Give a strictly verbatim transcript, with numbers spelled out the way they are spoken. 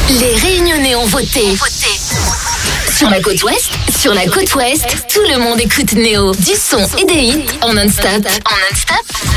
Les Réunionnais ont voté. Sur la côte ouest, sur la côte ouest, tout le monde écoute Néo. Du son et des hits en non-stop. En non-stop